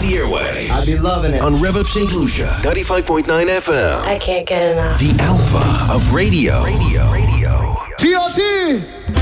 the airway. I be loving it. On Rev Up St. Lucia, 95.9 FM. I can't get enough. The alpha of radio. TLT!